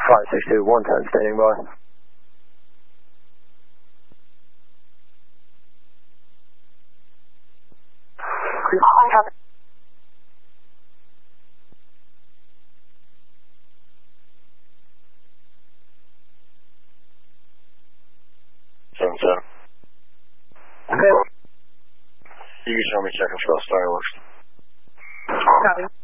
562, 110, standing by. Okay. You can show me checking for those fireworks. Copy.